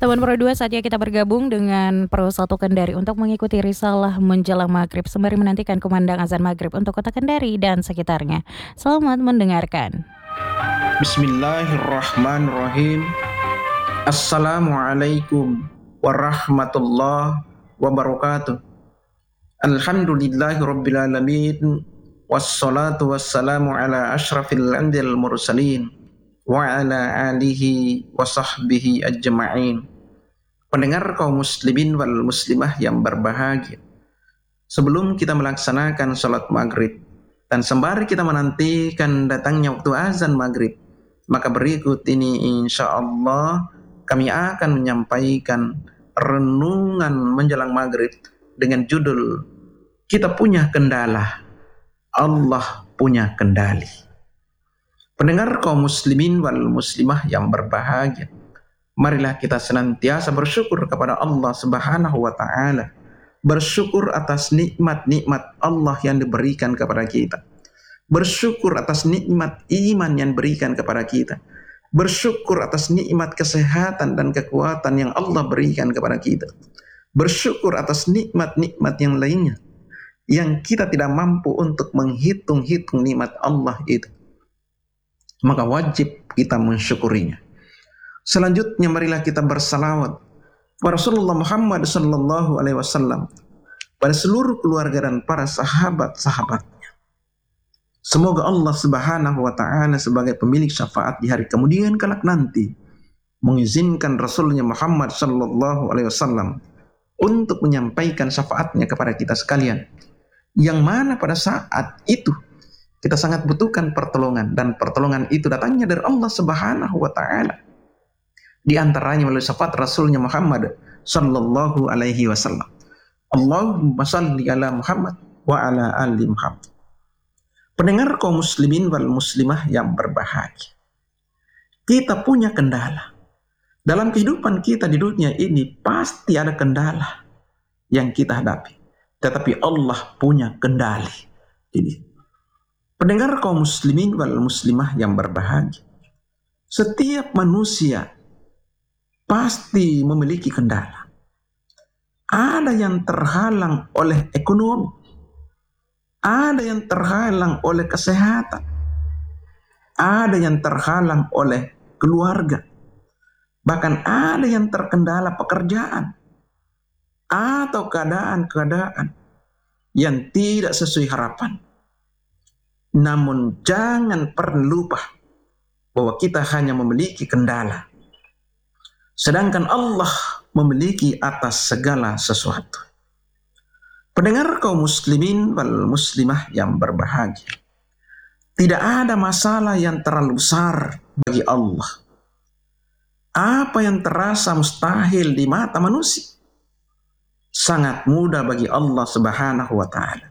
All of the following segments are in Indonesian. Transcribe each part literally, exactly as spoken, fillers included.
Teman Pro dua, saatnya kita bergabung dengan Pro satu Kendari untuk mengikuti risalah menjelang maghrib sembari menantikan kumandang azan maghrib untuk kota Kendari dan sekitarnya. Selamat mendengarkan. Bismillahirrahmanirrahim. Assalamualaikum warahmatullahi wabarakatuh. Alhamdulillahirabbil alamin. Wassalatu wassalamu ala asyrafil anbiya'il mursalin wa ala alihi wa sahbihi ajma'in. Pendengar kaum muslimin wal muslimah yang berbahagia, sebelum kita melaksanakan sholat maghrib dan sembari kita menantikan datangnya waktu azan maghrib, maka berikut ini insya Allah kami akan menyampaikan renungan menjelang maghrib dengan judul Kita Punya Kendala, Allah Punya Kendali. Pendengar kaum muslimin wal muslimah yang berbahagia, marilah kita senantiasa bersyukur kepada Allah Subhanahu wa taala. Bersyukur atas nikmat-nikmat Allah yang diberikan kepada kita. Bersyukur atas nikmat iman yang diberikan kepada kita. Bersyukur atas nikmat kesehatan dan kekuatan yang Allah berikan kepada kita. Bersyukur atas nikmat-nikmat yang lainnya yang kita tidak mampu untuk menghitung-hitung nikmat Allah itu. Maka wajib kita mensyukurinya. Selanjutnya marilah kita bersalawat kepada Rasulullah Muhammad sallallahu alaihi wasallam, pada seluruh keluarga dan para sahabat-sahabatnya. Semoga Allah Subhanahu wa taala sebagai pemilik syafaat di hari kemudian kelak nanti mengizinkan Rasulnya Muhammad sallallahu alaihi wasallam untuk menyampaikan syafaatnya kepada kita sekalian, yang mana pada saat itu kita sangat butuhkan pertolongan, dan pertolongan itu datangnya dari Allah Subhanahu wa taala. Di antaranya melalui syafaat Rasulnya Muhammad sallallahu alaihi wasallam. Allahumma salli ala Muhammad wa ala ali Muhammad. Pendengar kaum muslimin wal muslimah yang berbahagia, kita punya kendala. Dalam kehidupan kita di dunia ini pasti ada kendala yang kita hadapi, tetapi Allah punya kendali. Jadi pendengar kaum muslimin wal muslimah yang berbahagia, setiap manusia pasti memiliki kendala. Ada yang terhalang oleh ekonomi, ada yang terhalang oleh kesehatan, ada yang terhalang oleh keluarga, bahkan ada yang terkendala pekerjaan atau keadaan-keadaan yang tidak sesuai harapan. Namun jangan pernah lupa bahwa kita hanya memiliki kendala, sedangkan Allah memiliki atas segala sesuatu. Pendengar kaum muslimin wal muslimah yang berbahagia, tidak ada masalah yang terlalu besar bagi Allah. Apa yang terasa mustahil di mata manusia sangat mudah bagi Allah Subhanahu wa taala.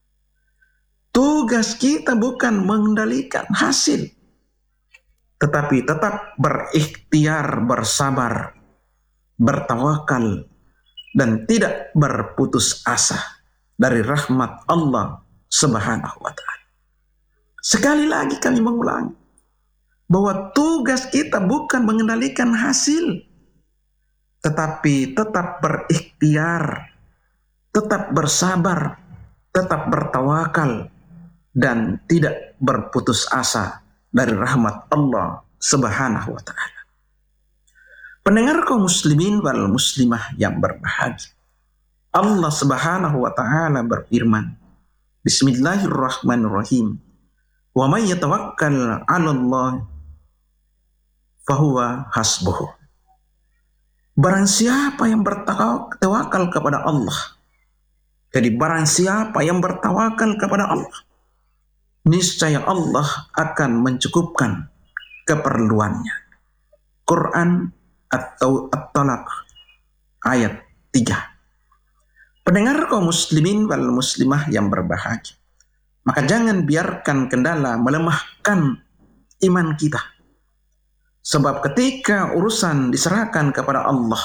Tugas kita bukan mengendalikan hasil, tetapi tetap berikhtiar, bersabar, bertawakal, dan tidak berputus asa dari rahmat Allah Subhanahu wa taala. Sekali lagi kami mengulangi bahwa tugas kita bukan mengendalikan hasil, tetapi tetap berikhtiar, tetap bersabar, tetap bertawakal, dan tidak berputus asa dari rahmat Allah Subhanahu wa taala. Pendengar kaum muslimin wal muslimah yang berbahagia, Allah Subhanahu wa taala berfirman, Bismillahirrahmanirrahim. Wa may yatawakkal 'ala Allah fahuwa hasbuh. Barang siapa yang bertawakal kepada Allah, jadi barang siapa yang bertawakal kepada Allah, niscaya Allah akan mencukupkan keperluannya. Quran atau At-Talaq ayat tiga. Pendengar kaum muslimin wal muslimah yang berbahagia, maka jangan biarkan kendala melemahkan iman kita. Sebab ketika urusan diserahkan kepada Allah,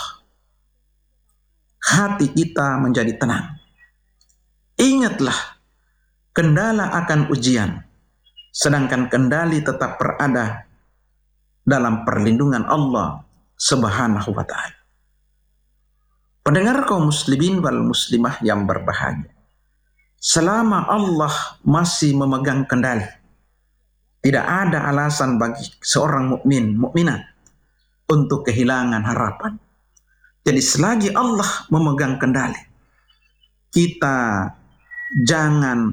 hati kita menjadi tenang. Ingatlah, kendala akan ujian, sedangkan kendali tetap berada dalam perlindungan Allah Subhanahu wa ta'ala. Pendengar kaum muslimin wal muslimah yang berbahagia, selama Allah masih memegang kendali, tidak ada alasan bagi seorang mukmin, mukminat untuk kehilangan harapan. Jadi selagi Allah memegang kendali, kita jangan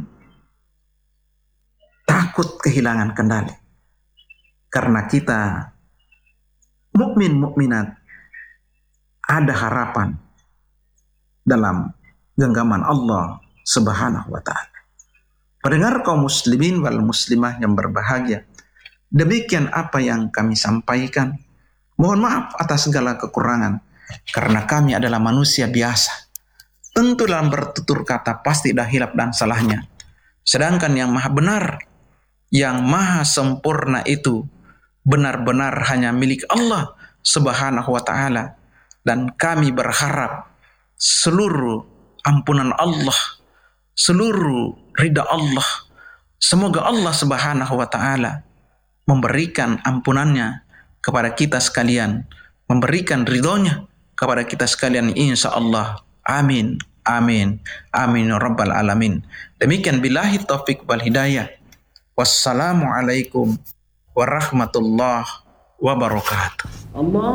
takut kehilangan kendali. Karena kita mukmin mukminat ada harapan dalam genggaman Allah Subhanahu wa taala. Pendengar kaum muslimin wal muslimah yang berbahagia, demikian apa yang kami sampaikan. Mohon maaf atas segala kekurangan, karena kami adalah manusia biasa. Tentu dalam bertutur kata pasti ada hilap dan salahnya. Sedangkan yang maha benar, yang maha sempurna itu benar-benar hanya milik Allah Subhanahu wa taala. Dan kami berharap seluruh ampunan Allah, seluruh ridha Allah, semoga Allah Subhanahu wa taala memberikan ampunannya kepada kita sekalian, memberikan ridhonya kepada kita sekalian, insya Allah. Amin, amin, amin ya rabbal alamin. Demikian billahi taufik wal hidayah. Wassalamualaikum warahmatullahi wabarakatuh. Allah